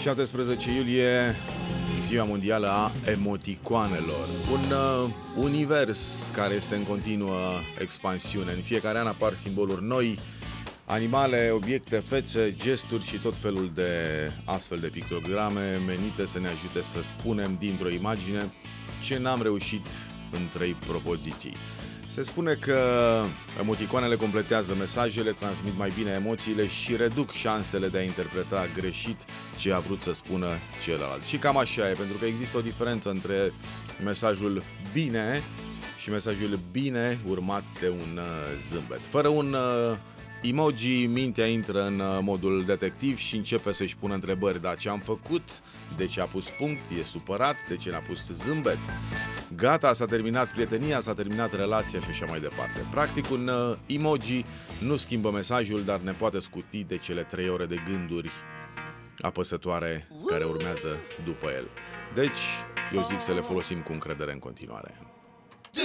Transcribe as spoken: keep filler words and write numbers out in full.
șaptesprezece iulie, Ziua Mondială a Emoticoanelor. Un uh, univers care este în continuă expansiune. În fiecare an apar simboluri noi, animale, obiecte, fețe, gesturi și tot felul de astfel de pictograme menite să ne ajute să spunem dintr-o imagine ce n-am reușit în trei propoziții. Se spune că emoticoanele completează mesajele, transmit mai bine emoțiile și reduc șansele de a interpreta greșit ce a vrut să spună celălalt. Și cam așa e, pentru că există o diferență între mesajul bine și mesajul bine urmat de un zâmbet. Fără un emoji, mintea intră în modul detectiv și începe să-și pună întrebări. Dar ce am făcut? De ce a pus punct? E supărat? De ce n-a pus zâmbet? Gata, s-a terminat prietenia, s-a terminat relația și așa mai departe. Practic, un emoji nu schimbă mesajul, dar ne poate scuti de cele trei ore de gânduri apăsătoare care urmează după el. Deci, eu zic să le folosim cu încredere în continuare.